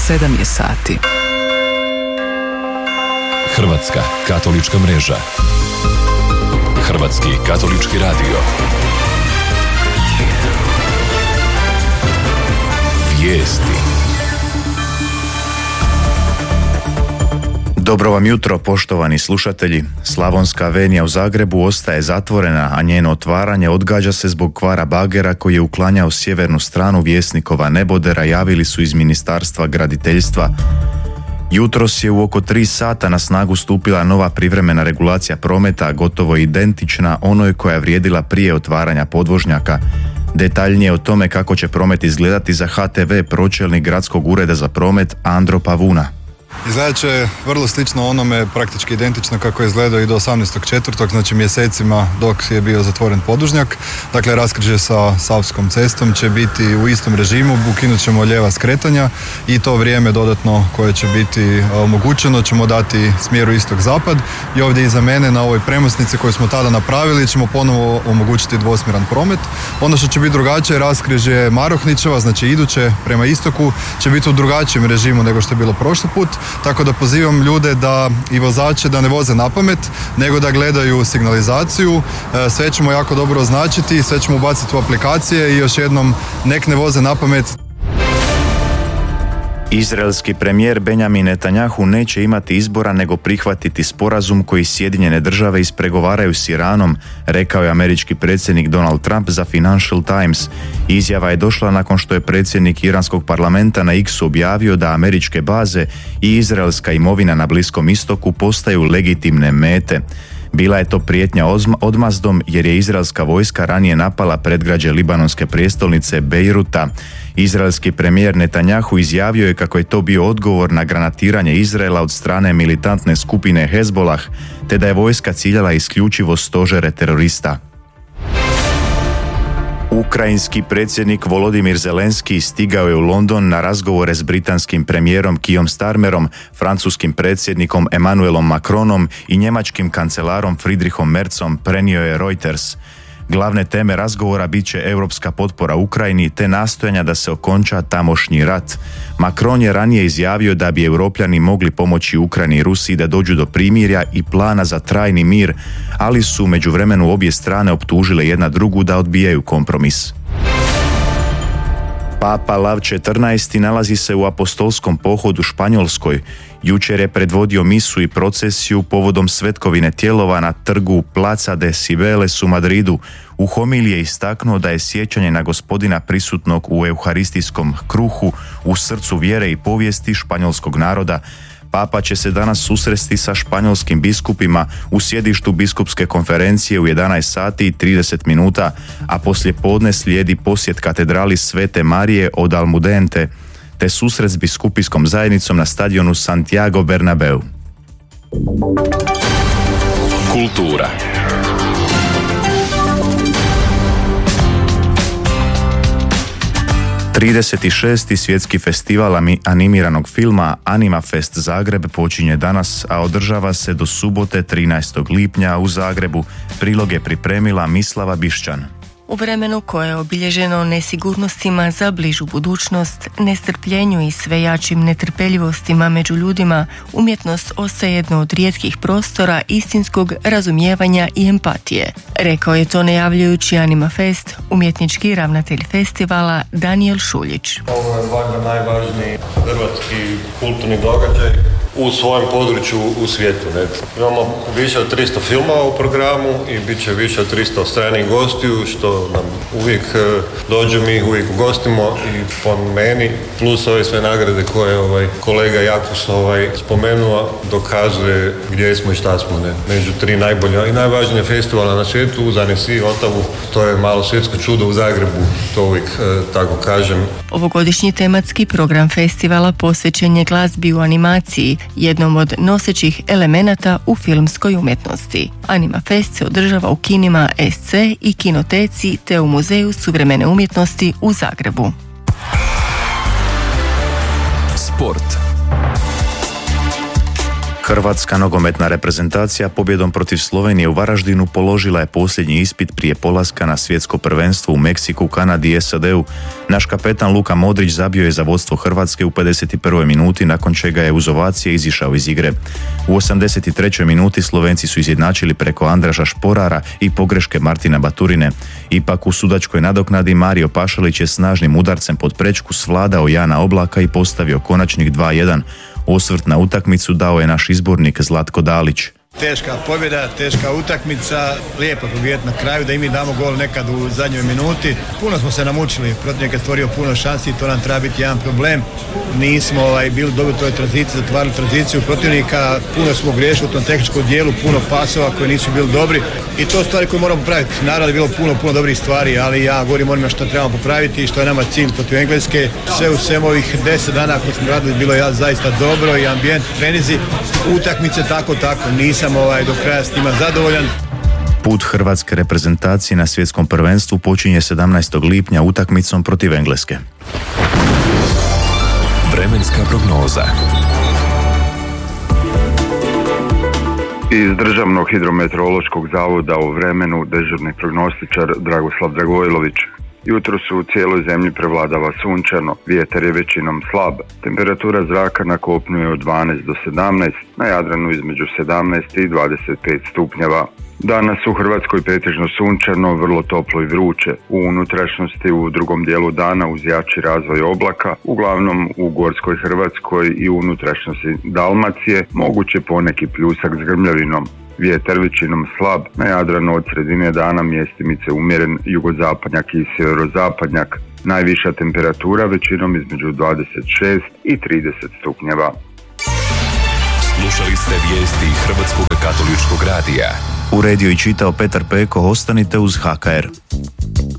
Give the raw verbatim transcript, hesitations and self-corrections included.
sedam je sati. Hrvatska katolička mreža. Hrvatski katolički radio. Vijesti. Dobro vam jutro, poštovani slušatelji. Slavonska avenija u Zagrebu ostaje zatvorena, a njeno otvaranje odgađa se zbog kvara bagera koji je uklanjao sjevernu stranu Vjesnikova nebodera, javili su iz Ministarstva graditeljstva. Jutros je u oko tri sata na snagu stupila nova privremena regulacija prometa, gotovo identična onoj koja je vrijedila prije otvaranja podvožnjaka. Detaljnije o tome kako će promet izgledati za H T V pročelnik Gradskog ureda za promet Andro Pavuna. Izgledat će vrlo slično onome, praktički identično kako je izgledao i do osamnaestog četvrtog, znači mjesecima dok je bio zatvoren podvožnjak. Dakle, raskrižje sa Savskom cestom će biti u istom režimu, ukinut ćemo lijeva skretanja i to vrijeme dodatno koje će biti omogućeno ćemo dati smjeru istok-zapad i ovdje iza mene na ovoj premosnici koju smo tada napravili ćemo ponovo omogućiti dvosmjeran promet. Ono što će biti drugačije, raskrižje Marohničeva, znači iduće prema istoku, će biti u drugačijem režimu nego što je bilo prošli put. Tako da pozivam ljude da i vozače da ne voze na pamet, nego da gledaju signalizaciju. Sve ćemo jako dobro označiti, sve ćemo ubaciti u aplikacije i još jednom nek ne voze na pamet. Izraelski premijer Benjamin Netanjahu neće imati izbora nego prihvatiti sporazum koji Sjedinjene države ispregovaraju s Iranom, rekao je američki predsjednik Donald Trump za Financial Times. Izjava je došla nakon što je predsjednik iranskog parlamenta na X-u objavio da američke baze i izraelska imovina na Bliskom istoku postaju legitimne mete. Bila je to prijetnja odmazdom jer je izraelska vojska ranije napala predgrađe libanonske prijestolnice Bejruta. Izraelski premijer Netanjahu izjavio je kako je to bio odgovor na granatiranje Izraela od strane militantne skupine Hezbolah, te da je vojska ciljala isključivo stožere terorista. Ukrajinski predsjednik Volodimir Zelenski stigao je u London na razgovore s britanskim premijerom Keir Starmerom, francuskim predsjednikom Emmanuelom Macronom i njemačkim kancelarom Friedrichom Merzom, prenio je Reuters. Glavne teme razgovora bit će europska potpora Ukrajini te nastojanja da se okonča tamošnji rat. Macron je ranije izjavio da bi Europljani mogli pomoći Ukrajini i Rusiji da dođu do primirja i plana za trajni mir, ali su u međuvremenu obje strane optužile jedna drugu da odbijaju kompromis. Papa Lav četrnaesti nalazi se u apostolskom pohodu u Španjolskoj. Jučer je predvodio misu i procesiju povodom svetkovine tijelova na trgu Plaza de Cibeles u Madridu. U homiliji je istaknuo da je sjećanje na Gospodina prisutnog u euharistijskom kruhu u srcu vjere i povijesti španjolskog naroda. Papa će se danas susresti sa španjolskim biskupima u sjedištu biskupske konferencije u jedanaest sati i trideset minuta, a poslije podne slijedi posjet katedrali Svete Marije od Almudente, te susret s biskupijskom zajednicom na stadionu Santiago Bernabeu. Kultura. trideset šesti svjetski festival animiranog filma Animafest Zagreb počinje danas, a održava se do subote trinaestog lipnja u Zagrebu. Prilog je pripremila Mislava Bišćan. U vremenu koje je obilježeno nesigurnostima za bližu budućnost, nestrpljenju i sve jačim netrpeljivostima među ljudima, umjetnost ostaje jedno od rijetkih prostora istinskog razumijevanja i empatije. Rekao je to najavljujući Animafest umjetnički ravnatelj festivala Daniel Šuljić. Ovo je valjda najvažniji hrvatski kulturni događaj u svojem području u svijetu. Ne? Imamo više od tristo filmova u programu i bit će više od tristo stranih gostiju, što nam uvijek dođu, mi uvijek ugostimo i po meni, plus ove sve nagrade koje ovaj kolega Jakus ovaj spomenuo, dokazuje gdje smo i šta smo. Ne? Među tri najbolja i najvažnije festivala na svijetu, uz Annecy, Ottawu, to je malo svjetsko čudo u Zagrebu, to uvijek e, tako kažem. Ovogodišnji tematski program festivala posvećen je glazbi u animaciji, jednom od nosećih elemenata u filmskoj umjetnosti. Animafest se održava u kinima S C i kinoteci te u Muzeju suvremene umjetnosti u Zagrebu. Sport. Hrvatska nogometna reprezentacija pobjedom protiv Slovenije u Varaždinu položila je posljednji ispit prije polaska na svjetsko prvenstvo u Meksiku, Kanadi i S A D-u. Naš kapetan Luka Modrić zabio je za vodstvo Hrvatske u pedeset prvoj minuti, nakon čega je uz ovacije izišao iz igre. U osamdeset trećoj minuti Slovenci su izjednačili preko Andraža Šporara i pogreške Martina Baturine. Ipak u sudačkoj nadoknadi Mario Pašalić je snažnim udarcem pod prečku svladao Jana Oblaka i postavio konačnik dva jedan. Osvrt na utakmicu dao je naš izbornik Zlatko Dalić. Teška pobjeda, teška utakmica, lijepo pobijediti na kraju, da i mi damo gol nekad u zadnjoj minuti. Puno smo se namučili, protivnik je stvorio puno šansi i to nam treba biti jedan problem. Nismo ovaj, bili dobro u toj tranziciji, zatvarali tranziciju protivnika, puno smo griješili u tom tehničkom dijelu, puno pasova koji nisu bili dobri i to stvari koje moramo popraviti. Naravno je bilo puno, puno dobrih stvari, ali ja govorim onima što trebamo popraviti i što je nama cilj protiv Engleske. Sve u svemu ovih deset dana koje smo radili bilo je zaista dobro i ambijent, trenizi, utakmice tako, tako, nisam ovaj, do kraja s njima zadovoljan. Put hrvatske reprezentacije na svjetskom prvenstvu počinje sedamnaestog lipnja utakmicom protiv Engleske. Vremenska prognoza. Iz Državnog hidrometeorološkog zavoda o vremenu dežurni prognostičar Dragoslav Dragojlović. Jutro su u cijeloj zemlji prevladava sunčano, vjetar je većinom slab, temperatura zraka na kopnu je od dvanaest do sedamnaest, na Jadranu između sedamnaest i dvadeset pet stupnjeva. Danas u Hrvatskoj pretežno sunčano, vrlo toplo i vruće. U unutrašnjosti u drugom dijelu dana uz jači razvoj oblaka, uglavnom u Gorskoj Hrvatskoj i unutrašnjosti Dalmacije, moguće poneki pljusak s grmljavinom. Vjetar većinom slab, na Jadranu od sredine dana mjestimice umjeren jugozapadnjak i sjeverozapadnjak. Najviša temperatura većinom između dvadeset šest i trideset stupnjeva. Slušali ste vijesti Hrvatskog katoličkog radija. Uredio i čitao Petar Peko, ostanite uz H K R.